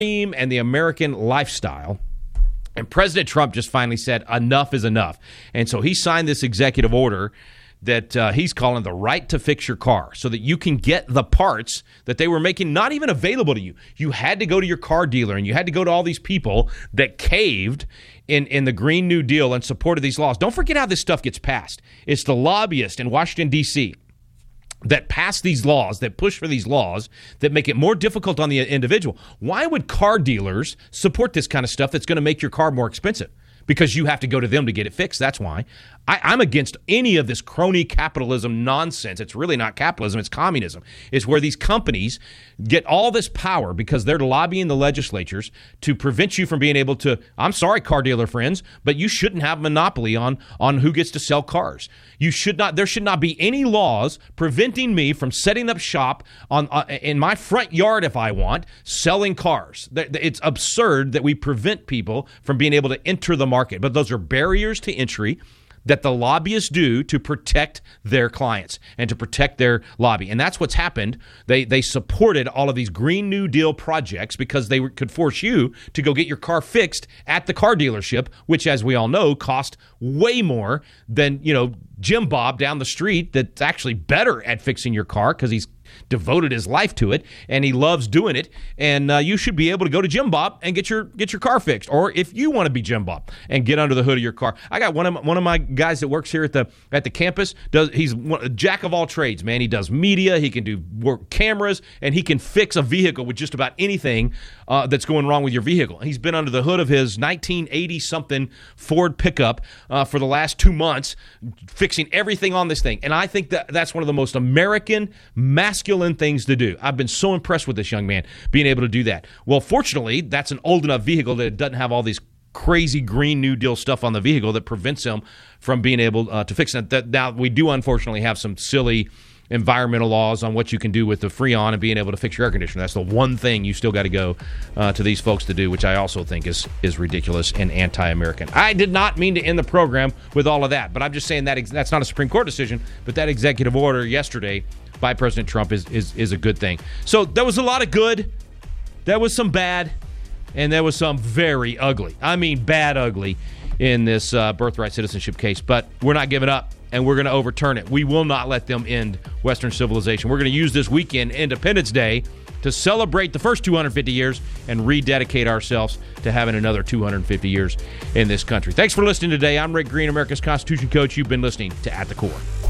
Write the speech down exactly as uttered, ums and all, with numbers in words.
dream and the American lifestyle. And President Trump just finally said enough is enough. And so he signed this executive order that uh, he's calling the right to fix your car so that you can get the parts that they were making not even available to you. You had to go to your car dealer and you had to go to all these people that caved in, in the Green New Deal and supported these laws. Don't forget how this stuff gets passed. It's the lobbyists in Washington, D C that pass these laws, that push for these laws, that make it more difficult on the individual. Why would car dealers support this kind of stuff that's going to make your car more expensive? Because you have to go to them to get it fixed. That's why. I, I'm against any of this crony capitalism nonsense. It's really not capitalism. It's communism. It's where these companies get all this power because they're lobbying the legislatures to prevent you from being able to, I'm sorry, car dealer friends, but you shouldn't have a monopoly on, on who gets to sell cars. You should not, there should not be any laws preventing me from setting up shop on uh, in my front yard if I want, selling cars. It's absurd that we prevent people from being able to enter the market, but those are barriers to entry that the lobbyists do to protect their clients and to protect their lobby. And that's what's happened. They they supported all of these Green New Deal projects because they could force you to go get your car fixed at the car dealership, which, as we all know, cost way more than, you know, Jim Bob down the street that's actually better at fixing your car because he's devoted his life to it and he loves doing it. And uh, you should be able to go to Jim Bob and get your get your car fixed. Or if you want to be Jim Bob and get under the hood of your car, I got one of my, one of my guys that works here at the at the campus. Does he's one, a jack of all trades, man. He does media, he can do work cameras, and he can fix a vehicle with just about anything uh, that's going wrong with your vehicle. He's been under the hood of his nineteen eighty something Ford pickup uh, for the last two months, fixing everything on this thing. And I think that that's one of the most American, masculine things to do. I've been so impressed with this young man being able to do that. Well, fortunately, that's an old enough vehicle that it doesn't have all these crazy Green New Deal stuff on the vehicle that prevents him from being able uh, to fix it. Now, we do unfortunately have some silly environmental laws on what you can do with the Freon and being able to fix your air conditioner. That's the one thing you still got to go uh, to these folks to do, which I also think is is ridiculous and anti-American. I did not mean to end the program with all of that, but I'm just saying that ex- that's not a Supreme Court decision, but that executive order yesterday by President Trump is, is is a good thing. So there was a lot of good, there was some bad, and there was some very ugly. I mean bad ugly in this uh, birthright citizenship case, but we're not giving up. And we're going to overturn it. We will not let them end Western civilization. We're going to use this weekend, Independence Day, to celebrate the first two hundred fifty years and rededicate ourselves to having another two hundred fifty years in this country. Thanks for listening today. I'm Rick Green, America's Constitution Coach. You've been listening to At the Core.